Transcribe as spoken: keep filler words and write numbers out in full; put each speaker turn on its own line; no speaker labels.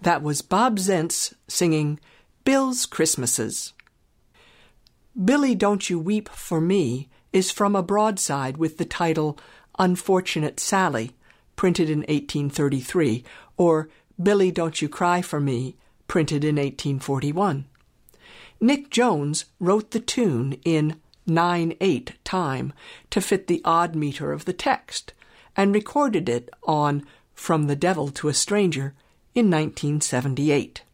That was Bob Zentz singing Bill's Christmases. Billy, Don't You Weep for Me is from a broadside with the title Unfortunate Sally, printed in eighteen thirty-three, or Billy, Don't You Cry for Me, printed in eighteen forty-one. Nick Jones wrote the tune in nine eight time to fit the odd meter of the text, and recorded it on From the Devil to a Stranger in nineteen seventy-eight.